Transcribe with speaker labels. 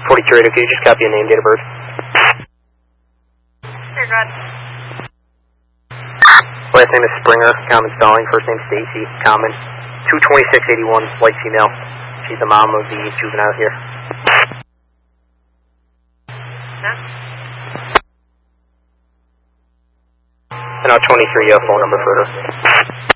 Speaker 1: 42 radio, can you just copy a name, date of birth?
Speaker 2: You're good.
Speaker 1: Last name is Springer, common spelling, first name Stacy, common. 22681, white female. She's the mom of the juvenile here.
Speaker 2: Yeah.
Speaker 1: And I'll 23 phone number for her.